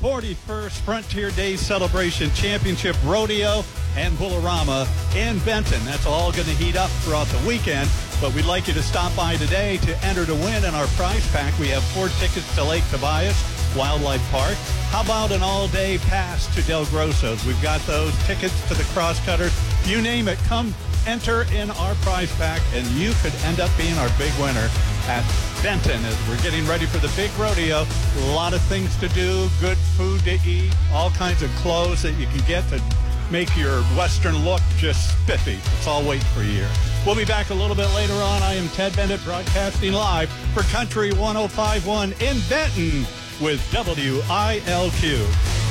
41st Frontier Days Celebration Championship Rodeo and Bullarama in Benton. That's all going to heat up throughout the weekend, but we'd like you to stop by today to enter to win in our prize pack. We have 4 tickets to Lake Tobias Wildlife Park. How about an all-day pass to Del Grosso's? We've got those tickets to the Crosscutters. You name it, come enter in our prize pack, and you could end up being our big winner at Benton as we're getting ready for the big rodeo. A lot of things to do, good food to eat, all kinds of clothes that you can get to make your Western look just spiffy. It's all waiting for you here. We'll be back a little bit later on. I am Ted Bennett, broadcasting live for Country 105.1 in Benton with WILQ.